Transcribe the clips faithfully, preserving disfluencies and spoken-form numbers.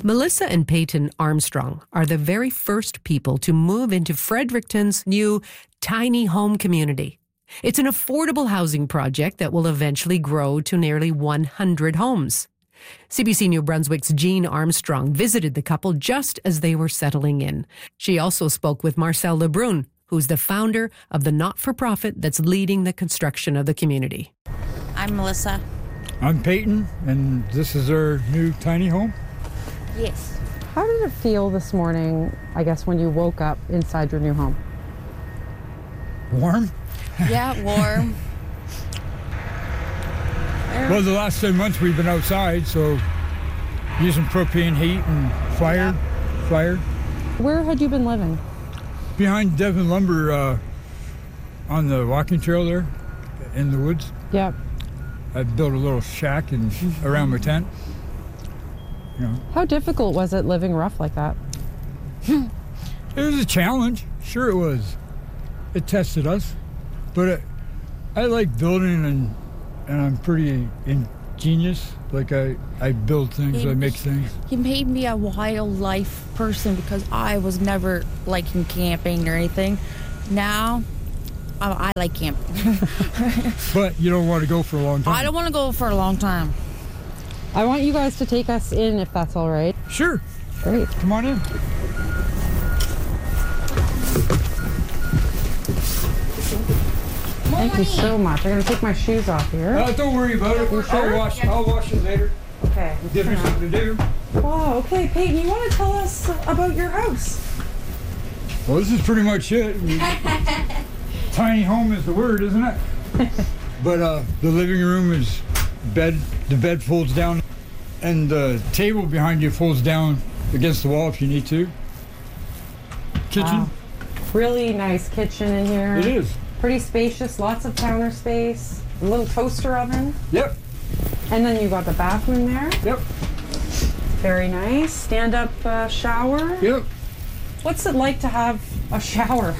Melissa and Peyton Armstrong are the very first people to move into Fredericton's new tiny home community. It's an affordable housing project that will eventually grow to nearly one hundred homes. C B C New Brunswick's Jean Armstrong visited the couple just as they were settling in. She also spoke with Marcel Lebrun, who's the founder of the not-for-profit that's leading the construction of the community. I'm Melissa. I'm Peyton, and this is our new tiny home. Yes. How did it feel this morning, I guess, when you woke up inside your new home? Warm? Yeah, warm. Well, the last ten months we've been outside, so using propane heat and fire, yeah. fire. Where had you been living? Behind Devon Lumber, uh, on the walking trail there, in the woods. Yep. I built a little shack and around my tent. You know. How difficult was it living rough like that? It was a challenge. Sure it was. It tested us. But it, I like building, and and I'm pretty ingenious. Like I, I build things, it, I make things. You made me a wildlife person because I was never liking camping or anything. Now, I, I like camping. But you don't want to go for a long time. I don't want to go for a long time. I want you guys to take us in, if that's all right. Sure. Great. Come on in. Thank you so much. I'm going to take my shoes off here. Uh, don't worry about it. You sure? I'll wash, I'll wash it later. Okay. Give me something to do. Wow, okay. Peyton, you want to tell us about your house? Well, this is pretty much it. Tiny home is the word, isn't it? But uh, the living room is bed. The bed folds down, and the table behind you folds down against the wall if you need to. Kitchen. Wow. Really nice kitchen in here. It is. Pretty spacious, lots of counter space, a little toaster oven. Yep. And then you got the bathroom there. Yep. Very nice. Stand-up uh, shower. Yep. What's it like to have a shower?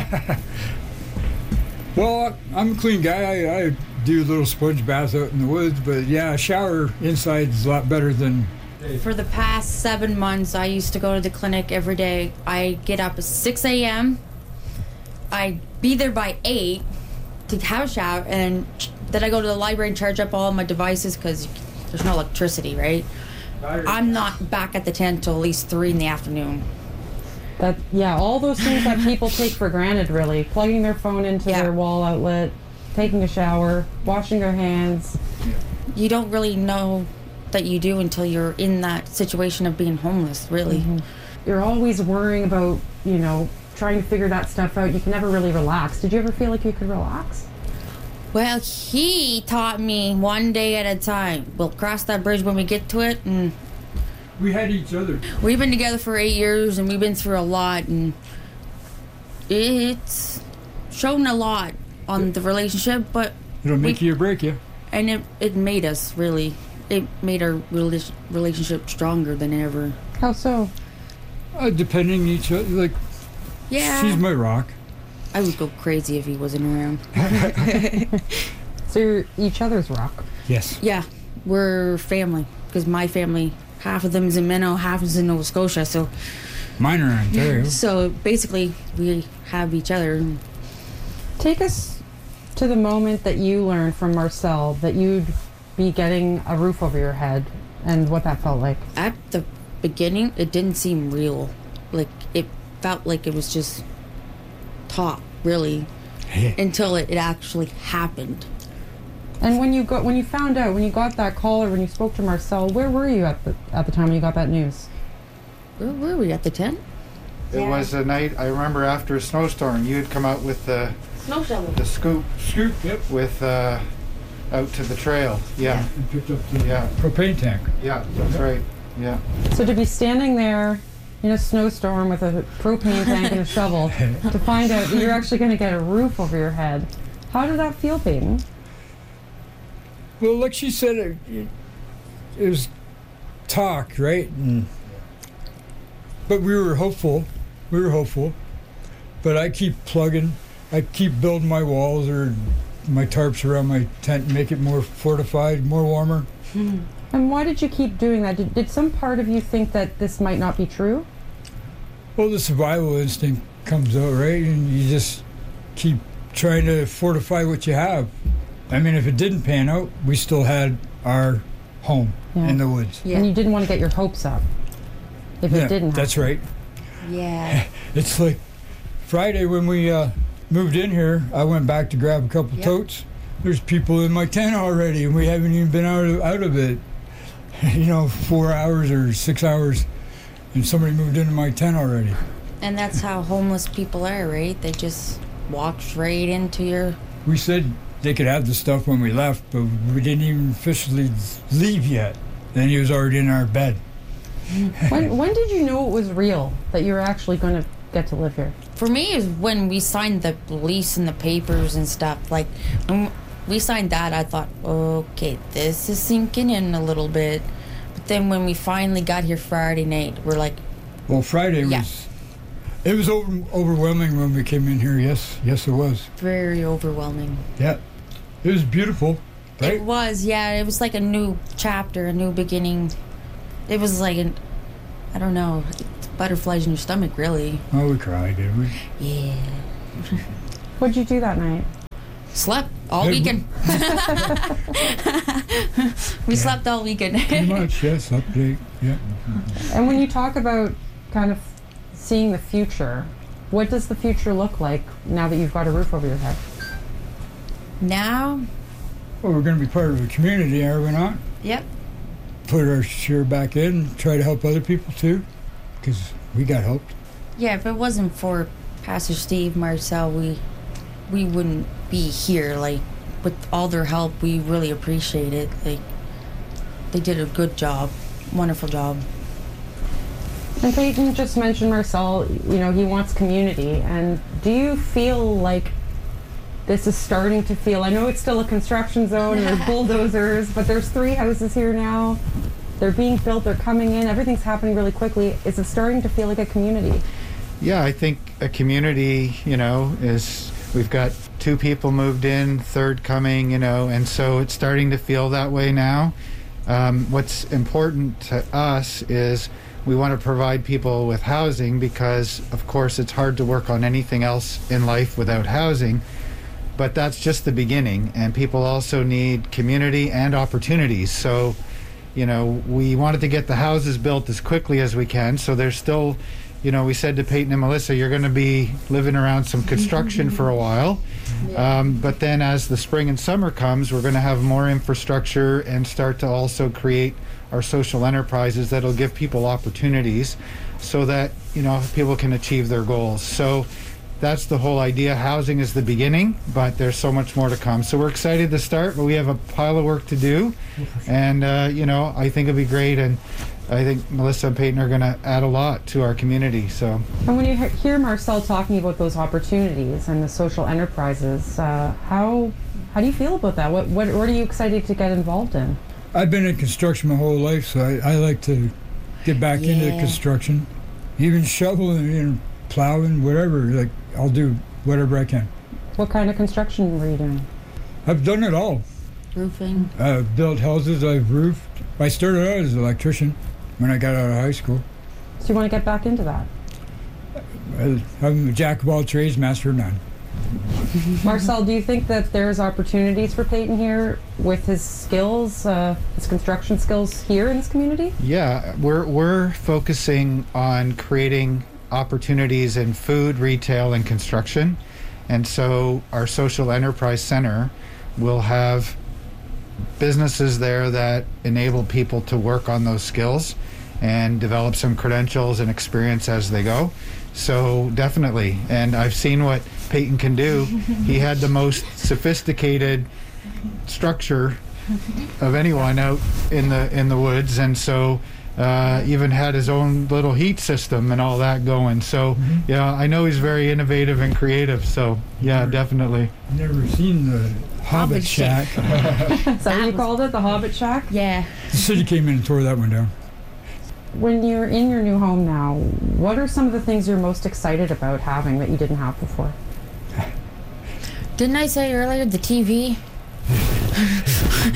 Well, I'm a clean guy. I, I do a little sponge bath out in the woods, but yeah, a shower inside is a lot better than... For the past seven months, I used to go to the clinic every day. I get up at six a.m. I'd be there by eight to have a shower, and then I go to the library and charge up all my devices because there's no electricity, right? I'm not back at the tent till at least three in the afternoon. That yeah, all those things that people take for granted, really. Plugging their phone into Yeah. their wall outlet, taking a shower, washing their hands. You don't really know that you do until you're in that situation of being homeless, really. Mm-hmm. You're always worrying about, you know, trying to figure that stuff out. You can never really relax. Did you ever feel like you could relax? Well, he taught me one day at a time. We'll cross that bridge when we get to it, and We had each other. we've been together for eight years, and we've been through a lot, and it's shown a lot on the relationship, but It'll make we, you or break you. and it, it made us, really. It made our rela- relationship stronger than ever. How so? Uh, depending each other, like, Yeah. she's my rock. I would go crazy if he wasn't around. So you're each other's rock. Yes. Yeah, we're family, because my family, half of them is in Minnow, half is in Nova Scotia, so Mine are in Ontario. so basically we have each other. Take us to the moment that you learned from Marcel that you'd be getting a roof over your head and what that felt like. At the beginning, it didn't seem real. Like, it felt like it was just talk, really, until it, it actually happened. And when you got when you found out, when you got that call or when you spoke to Marcel, where were you at the at the time when you got that news? Where were we, at the tent? It Yeah. was a night, I remember after a snowstorm, you had come out with the, Snow shovel. the scoop Scoop, yep. with, uh, out to the trail. Yeah, And picked up the Yeah. propane tank. yeah, that's right, yeah. So to be standing there in a snowstorm with a propane tank and a shovel to find out that you're actually going to get a roof over your head, how did that feel, Peyton? Well, like she said, it, it, it was talk, right? And, but we were hopeful. We were hopeful. But I keep plugging. I keep building my walls or my tarps around my tent and make it more fortified, more warmer. And why did you keep doing that? Did, did some part of you think that this might not be true? Well, the survival instinct comes out, right? And you just keep trying to fortify what you have. I mean, if it didn't pan out, we still had our home Yeah. in the woods. Yeah. And you didn't want to get your hopes up if Yeah, it didn't happen. that's right. Yeah. It's like Friday when we uh, moved in here, I went back to grab a couple Yep. totes. There's people in my tent already, and we haven't even been out of, out of it. You know, four hours or six hours, and somebody moved into my tent already. And that's how homeless people are, right? They just walk straight into your... We said they could have the stuff when we left, but we didn't even officially leave yet. Then he was already in our bed. When, when did you know it was real, that you were actually going to get to live here? For me, is when we signed the lease and the papers and stuff. Like, when we signed that, I thought, okay, this is sinking in a little bit. But then when we finally got here Friday night, we're like, Well, Friday Yeah. was... It was over, overwhelming when we came in here, yes. Yes, it was. very overwhelming. Yeah. It was beautiful, right? It was, yeah. It was like a new chapter, a new beginning. It was like an, I don't know, butterflies in your stomach, really. Oh, we cried, did we? Yeah. What'd you do that night? Slept all Hey, weekend. we slept all weekend. Pretty much, yes. Update, yeah. And when you talk about kind of seeing the future, what does the future look like now that you've got a roof over your head? Now, Well, we're going to be part of the community, are we not? yep. Put our share back in, try to help other people too, because we got helped. Yeah, if it wasn't for Pastor Steve, Marcel, we we wouldn't be here. Like, with all their help, we really appreciate it. Like, they did a good job, wonderful job. And Peyton just mentioned Marcel, you know, he wants community. And do you feel like this is starting to feel, I know it's still a construction zone and there's bulldozers, but there's three houses here now. They're being built, they're coming in, everything's happening really quickly. Is it starting to feel like a community? Yeah, I think a community, you know, is we've got two people moved in, third coming, you know, and so it's starting to feel that way now. Um, what's important to us is we want to provide people with housing because, of course, it's hard to work on anything else in life without housing. But that's just the beginning, and people also need community and opportunities. So, you know, we wanted to get the houses built as quickly as we can. So there's still, you know, we said to Peyton and Melissa, you're going to be living around some construction for a while. Um, but then as the spring and summer comes, we're going to have more infrastructure and start to also create our social enterprises that'll give people opportunities so that, you know, people can achieve their goals. So that's the whole idea. Housing is the beginning, but there's so much more to come. So we're excited to start, but we have a pile of work to do. And, uh, you know, I think it'll be great. And I think Melissa and Peyton are going to add a lot to our community. So, And when you he- hear Marcel talking about those opportunities and the social enterprises, uh, how how do you feel about that? What, what what are you excited to get involved in? I've been in construction my whole life, so I, I like to get back into Yeah. construction. Even shoveling and plowing, whatever. Like, I'll do whatever I can. What kind of construction were you doing? I've done it all. Roofing. I've built houses, I've roofed. I started out as an electrician when I got out of high school. So you want to get back into that? I- I'm a jack of all trades, master of none. Marcel, do you think that there's opportunities for Peyton here with his skills, uh, his construction skills here in this community? yeah, we're, we're focusing on creating opportunities in food, retail, and construction. And so our social enterprise center will have businesses there that enable people to work on those skills and develop some credentials and experience as they go. So definitely, and I've seen what Peyton can do. He had the most sophisticated structure of anyone out in the in the woods, and so uh, even had his own little heat system and all that going. So yeah, I know he's very innovative and creative. So yeah, definitely. Never seen the Hobbit, Hobbit Shack. Shack. Is that what you was- called it, the Hobbit Shack? Yeah. The city came in and tore that one down. When you're in your new home now, what are some of the things you're most excited about having that you didn't have before? Didn't I say earlier the T V? And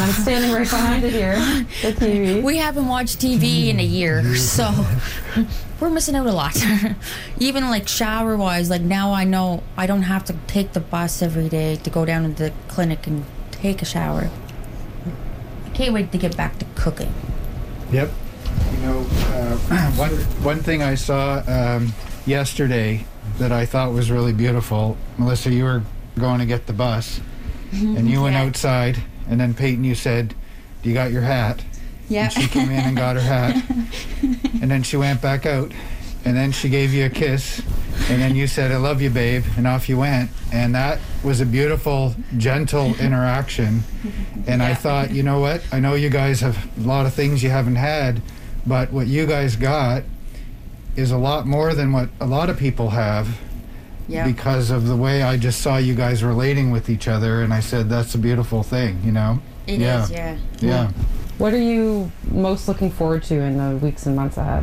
I'm standing right behind it here, the T V. We haven't watched T V in a year, so we're missing out a lot. Even like shower wise, like now I know I don't have to take the bus every day to go down to the clinic and take a shower. I can't wait to get back to cooking. Yep. You know, uh, one one thing I saw um, yesterday that I thought was really beautiful, Melissa, you were going to get the bus, and you went Yeah. outside, and then Peyton, you said, "You got your hat?" Yeah. And she came in and got her hat, and then she went back out, and then she gave you a kiss, and then you said, "I love you, babe," and off you went. And that was a beautiful, gentle interaction. And I Yeah. thought, you know what? I know you guys have a lot of things you haven't had, but what you guys got is a lot more than what a lot of people have. Yeah. Because of the way I just saw you guys relating with each other, and I said, that's a beautiful thing, you know? It yeah. is, yeah. Yeah. What are you most looking forward to in the weeks and months ahead?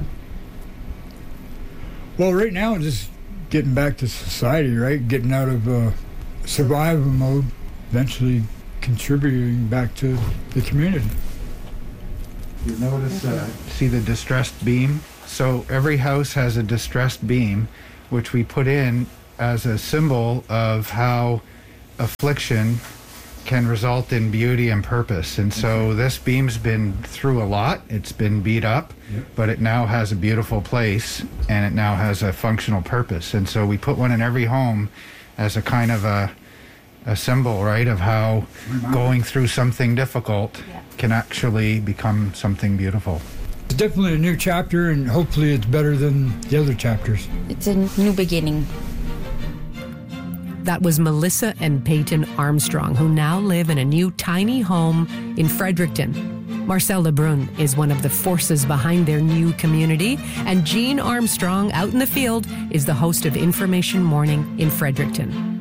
Well, right now, just getting back to society, right? Getting out of uh, survival mode, eventually contributing back to the community. You notice, uh, see the distressed beam? So every house has a distressed beam, which we put in as a symbol of how affliction can result in beauty and purpose. And so this beam's been through a lot. It's been beat up, Yep. but it now has a beautiful place, and it now has a functional purpose. And so we put one in every home as a kind of a a symbol, right, of how going through something difficult Yeah. can actually become something beautiful. It's definitely a new chapter, and hopefully it's better than the other chapters. It's a new beginning. That was Melissa and Peyton Armstrong, who now live in a new tiny home in Fredericton. Marcel Lebrun is one of the forces behind their new community, and Jean Armstrong, out in the field, is the host of Information Morning in Fredericton.